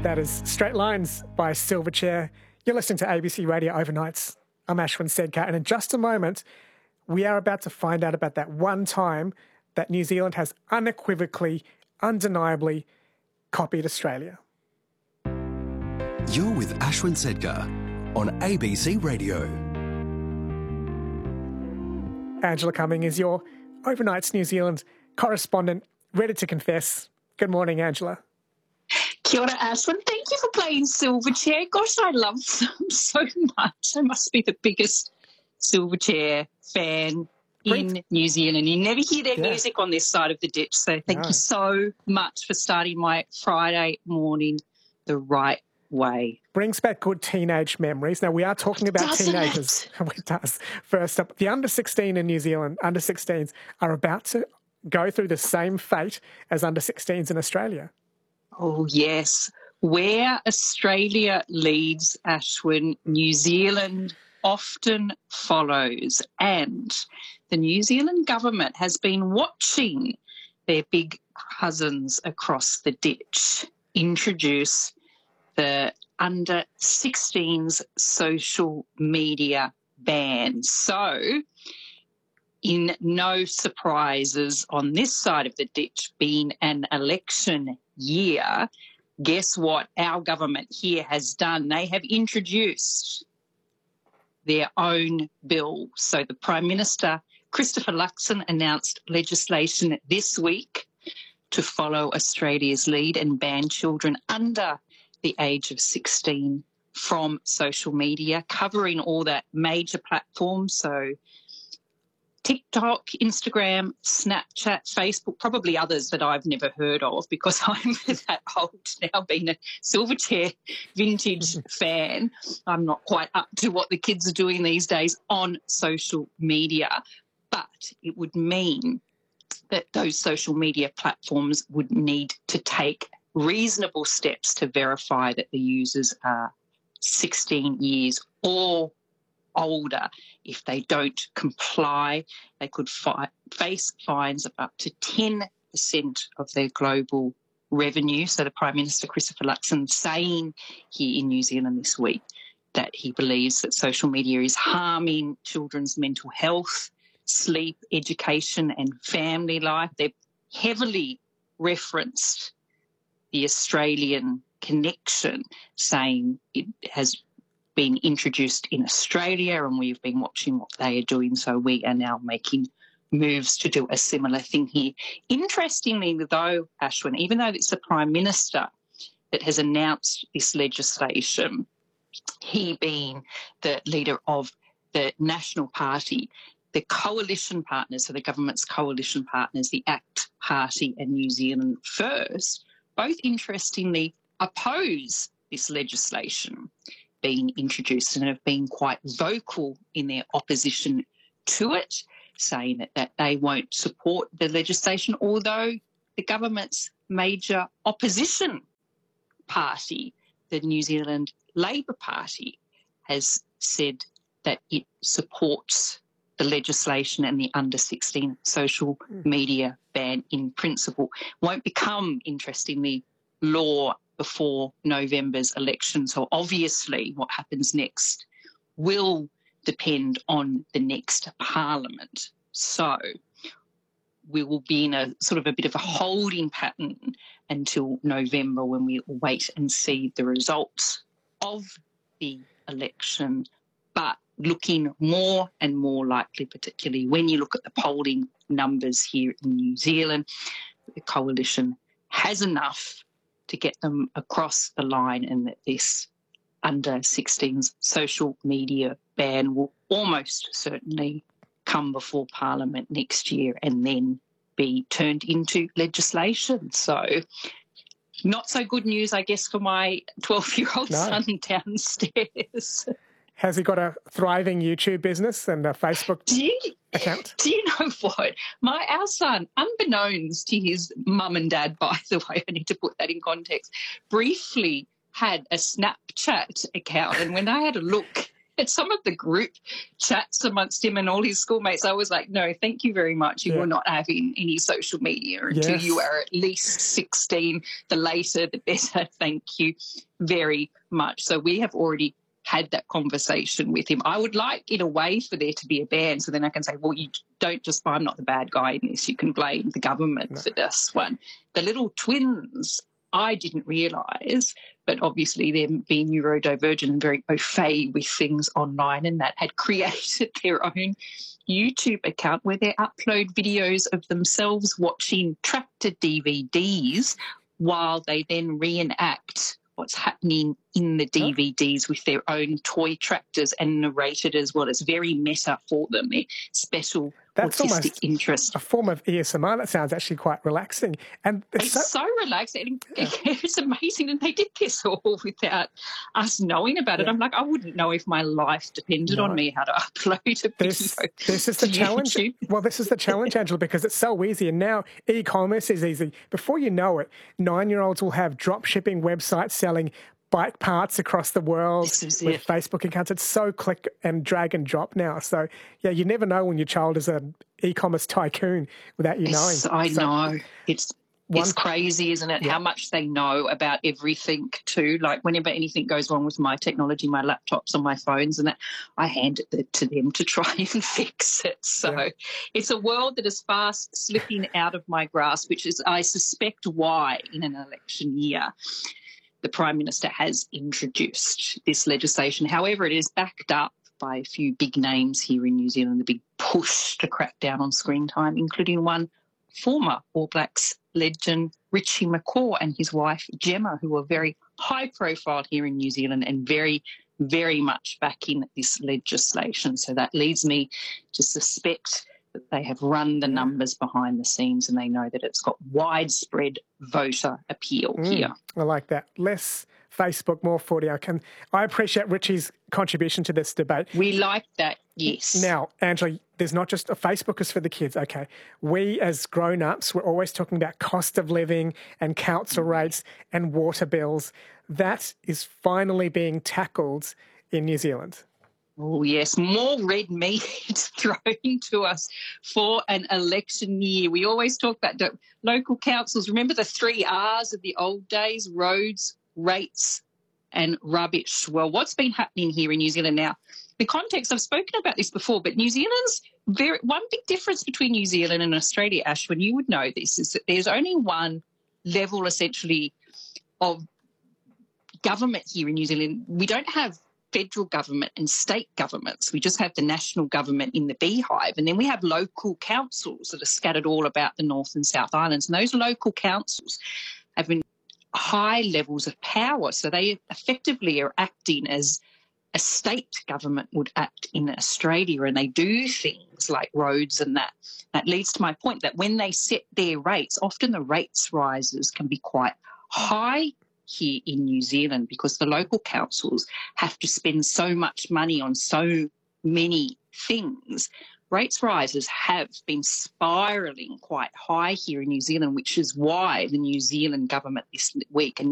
That is Straight Lines by Silverchair. You're listening to ABC Radio Overnights. I'm Ashwin Sedkar, and in just a moment, we are about to find out about that one time that New Zealand has unequivocally, undeniably copied Australia. You're with Ashwin Sedkar on ABC Radio. Angela Cumming is your Overnights New Zealand correspondent, ready to confess. Good morning, Angela. Kia ora, Ashwin. Thank you for playing Silverchair. Gosh, I love them so much. I must be the biggest Silverchair fan in New Zealand. You never hear their music on this side of the ditch, so thank you so much for starting my Friday morning the right way. Brings back good teenage memories. Now, we are talking about teenagers. It does. First up, the under-16 in New Zealand, under-16s, are about to go through the same fate as under-16s in Australia. Oh, yes. Where Australia leads, Ashwin, New Zealand often follows. And the New Zealand government has been watching their big cousins across the ditch introduce the under-16s social media ban. So, in no surprises on this side of the ditch, being an election year, guess what our government here has done? They have introduced their own bill. So the Prime Minister, Christopher Luxon, announced legislation this week to follow Australia's lead and ban children under the age of 16 from social media, covering all that major platforms, so TikTok, Instagram, Snapchat, Facebook, probably others that I've never heard of because I'm that old now, being a Silverchair vintage fan. I'm not quite up to what the kids are doing these days on social media, but it would mean that those social media platforms would need to take reasonable steps to verify that the users are 16 years or older. If they don't comply, they could face fines of up to 10% of their global revenue. So the Prime Minister, Christopher Luxon, saying here in New Zealand this week that he believes that social media is harming children's mental health, sleep, education and family life. They've heavily referenced the Australian connection, saying it has been introduced in Australia and we've been watching what they are doing, so we are now making moves to do a similar thing here. Interestingly, though, Ashwin, even though it's the Prime Minister that has announced this legislation, he being the leader of the National Party, the coalition partners, so the government's coalition partners, the ACT Party and New Zealand First, both interestingly oppose this legislation being introduced and have been quite vocal in their opposition to it, saying that they won't support the legislation, although the government's major opposition party, the New Zealand Labor Party, has said that it supports the legislation and the under-16 social media ban in principle. Won't become, interestingly, law before November's election. So obviously what happens next will depend on the next parliament. So we will be in a sort of a bit of a holding pattern until November when we wait and see the results of the election, but looking more and more likely, particularly when you look at the polling numbers here in New Zealand, the coalition has enough to get them across the line, and that this under-16s social media ban will almost certainly come before Parliament next year and then be turned into legislation. So not so good news, I guess, for my 12-year-old son downstairs. Has he got a thriving YouTube business and a Facebook account? Do you know what? Our son, unbeknownst to his mum and dad, by the way, I need to put that in context, briefly had a Snapchat account. And when I had a look at some of the group chats amongst him and all his schoolmates, I was like, no, thank you very much. You are not having any social media until you are at least 16. The later, the better. Thank you very much. So we have already had that conversation with him. I would like, in a way, for there to be a ban, so then I can say, well, you don't just, I'm not the bad guy in this. You can blame the government for this one. The little twins, I didn't realise, but obviously them being neurodivergent and very au fait with things online, and that had created their own YouTube account where they upload videos of themselves watching tractor DVDs while they then reenact what's happening in the DVDs with their own toy tractors and narrated as well. It's very meta for them. They're special That's autistic interest. A form of ASMR. That sounds actually quite relaxing. And it's so relaxing. It's amazing. And they did this all without us knowing about it. I'm like, I wouldn't know if my life depended on me how to upload a video. This is the challenge. Well, this is the challenge, Angela, because it's so easy. And now e-commerce is easy. Before you know it, 9-year-olds will have drop shipping websites selling bike parts across the world with Facebook accounts. It's so click and drag and drop now. So, yeah, you never know when your child is an e-commerce tycoon without you knowing. I know. It's crazy, isn't it, how much they know about everything too. Like whenever anything goes wrong with my technology, my laptops or my phones and that, I hand it to them to try and fix it. So it's a world that is fast slipping out of my grasp, which is, I suspect, why in an election year the Prime Minister has introduced this legislation. However, it is backed up by a few big names here in New Zealand, the big push to crack down on screen time, including one former All Blacks legend, Richie McCaw, and his wife, Gemma, who are very high profile here in New Zealand and very, very much backing this legislation. So that leads me to suspect that they have run the numbers behind the scenes and they know that it's got widespread voter appeal here. I like that. Less Facebook, more footy. I appreciate Richie's contribution to this debate. We like that, yes. Now, Angela, there's not just a Facebook is for the kids, okay. We as grown-ups, we're always talking about cost of living and council rates and water bills. That is finally being tackled in New Zealand. Oh, yes, more red meat thrown to us for an election year. We always talk about the local councils. Remember the 3 R's of the old days, roads, rates and rubbish. Well, what's been happening here in New Zealand now, the context, I've spoken about this before, but New Zealand's one big difference between New Zealand and Australia, Ashwin, you would know this, is that there's only one level essentially of government here in New Zealand. We don't have federal government and state governments. We just have the national government in the beehive. And then we have local councils that are scattered all about the North and South Islands. And those local councils have been high levels of power. So they effectively are acting as a state government would act in Australia, and they do things like roads and that. That leads to my point that when they set their rates, often the rates rises can be quite high here in New Zealand because the local councils have to spend so much money on so many things. Rates rises have been spiralling quite high here in New Zealand, which is why the New Zealand government this week